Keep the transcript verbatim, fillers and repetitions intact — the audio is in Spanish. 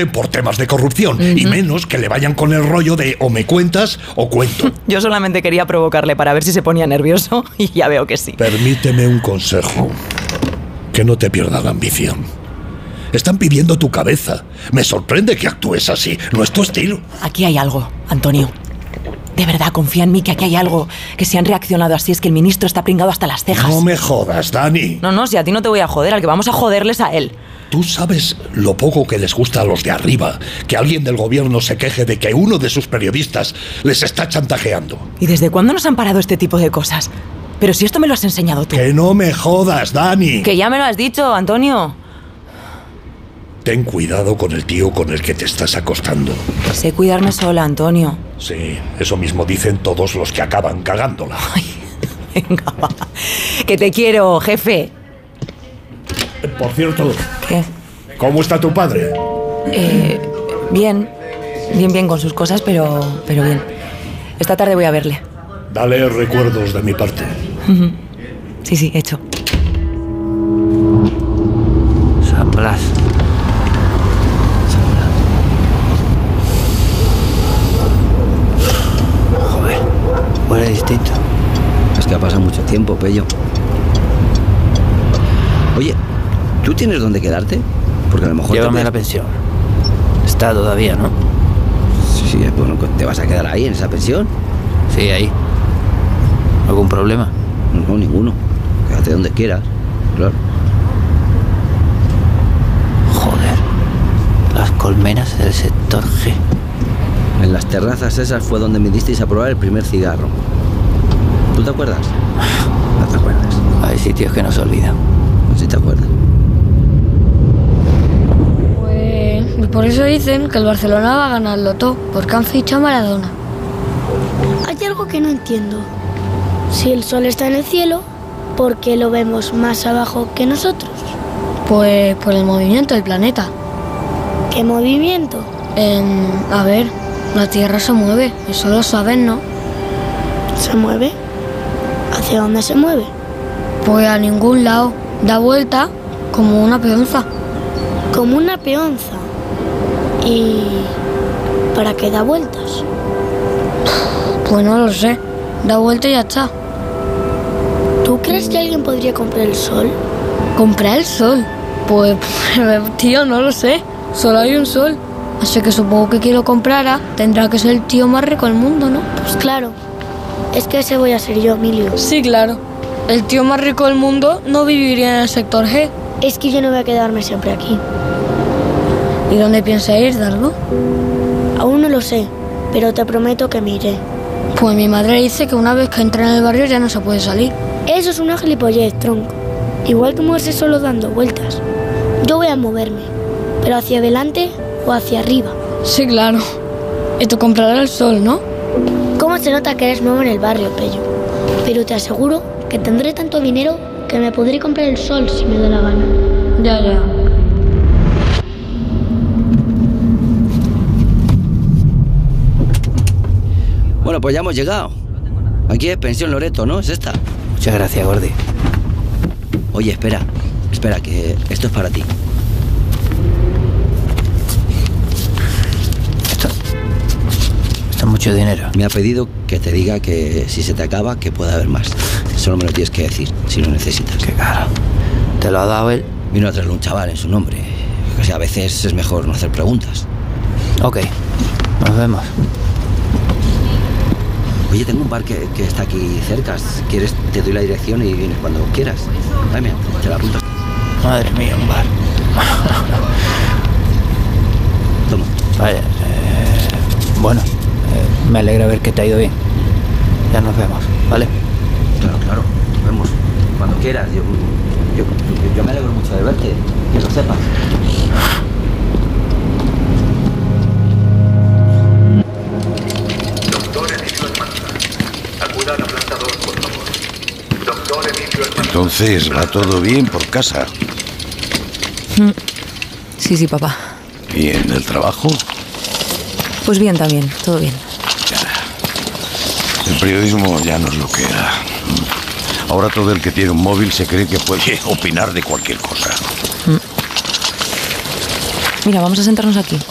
suelten por temas de corrupción, uh-huh. y menos que le vayan con el rollo de o me cuentas o cuento. Yo solamente quería provocarle para ver si se ponía nervioso y ya veo que sí. Permíteme un consejo. Que no te pierda la ambición. Están pidiendo tu cabeza. Me sorprende que actúes así. No es tu estilo. Aquí hay algo, Antonio. De verdad, confía en mí que aquí hay algo. Que si han reaccionado así es que el ministro está pringado hasta las cejas. No me jodas, Dani. No, no, si a ti no te voy a joder, al que vamos a joderles a él. Tú sabes lo poco que les gusta a los de arriba. Que alguien del gobierno se queje de que uno de sus periodistas les está chantajeando. ¿Y desde cuándo nos han parado este tipo de cosas? Pero si esto me lo has enseñado tú. Que no me jodas, Dani. Que ya me lo has dicho, Antonio. Ten cuidado con el tío con el que te estás acostando. Sé cuidarme sola, Antonio. Sí, eso mismo dicen todos los que acaban cagándola. Ay, venga, va. Que te quiero, jefe. Por cierto... ¿Qué? ¿Cómo está tu padre? Eh, bien. Bien, bien con sus cosas, pero, pero bien. Esta tarde voy a verle. Dale recuerdos de mi parte. Uh-huh. Sí, sí, hecho. San Blas. San Blas. Joder, huele distinto. Es que ha pasado mucho tiempo, Pello. Oye, ¿tú tienes dónde quedarte? Porque a lo mejor... Llévame te... a la pensión. Está todavía, ¿no? Sí, bueno, ¿te vas a quedar ahí, en esa pensión? Sí, ahí. ¿Algún problema? No, no, ninguno. Quédate donde quieras, claro. Joder. Las colmenas del sector G. En las terrazas esas fue donde me disteis a probar el primer cigarro. ¿Tú te acuerdas? No te acuerdas. Hay sitios que no se olvidan. No sé si te acuerdas. Pues... y por eso dicen que el Barcelona va a ganarlo todo, porque han fichado a Maradona. Hay algo que no entiendo. Si el sol está en el cielo, ¿por qué lo vemos más abajo que nosotros? Pues por el movimiento del planeta. ¿Qué movimiento? Eh, a ver, la Tierra se mueve, eso lo saben, ¿no? ¿Se mueve? ¿Hacia dónde se mueve? Pues a ningún lado. Da vuelta como una peonza. Como una peonza. ¿Y para qué da vueltas? Pues no lo sé. Da vuelta y ya está. ¿Tú crees que alguien podría comprar el sol? ¿Comprar el sol? Pues, tío, no lo sé. Solo hay un sol. Así que supongo que quien lo comprara tendrá que ser el tío más rico del mundo, ¿no? Pues claro. Es que ese voy a ser yo, Emilio. Sí, claro. El tío más rico del mundo no viviría en el sector G. Es que yo no voy a quedarme siempre aquí. ¿Y dónde piensa ir, Dardo? Aún no lo sé, pero te prometo que me iré. Pues mi madre dice que una vez que entra en el barrio ya no se puede salir. Eso es una gilipollez, tronco. Igual que moverse solo dando vueltas. Yo voy a moverme, pero hacia adelante o hacia arriba. Sí, claro. Y tú comprarás el sol, ¿no? ¿Cómo se nota que eres nuevo en el barrio, Pello? Pero te aseguro que tendré tanto dinero que me podré comprar el sol si me da la gana. Ya, ya. Bueno, pues ya hemos llegado. Aquí es Pensión Loreto, ¿no? ¿Es esta? Muchas gracias, Gordi. Oye, espera. Espera, que esto es para ti. Esto... Esto es mucho dinero. Me ha pedido que te diga que si se te acaba, que pueda haber más. Solo me lo tienes que decir, si lo necesitas. Qué caro. ¿Te lo ha dado él? Vino a traerle un chaval en su nombre. O sea, a veces es mejor no hacer preguntas. Ok. Nos vemos. Oye, tengo un bar que, que está aquí cerca. Si quieres, te doy la dirección y vienes cuando quieras. Dame, te la apunto. Madre mía, un bar. Toma. Vaya. Eh, bueno, eh, me alegra ver que te ha ido bien. Ya nos vemos, ¿vale? Claro, claro. Nos vemos. Cuando quieras. Yo, yo, yo me alegro mucho de verte. Que lo sepas. Entonces, ¿va todo bien por casa? Sí, sí, papá. ¿Y en el trabajo? Pues bien también, todo bien. El periodismo ya no es lo que era. Ahora todo el que tiene un móvil se cree que puede opinar de cualquier cosa. Mira, vamos a sentarnos aquí.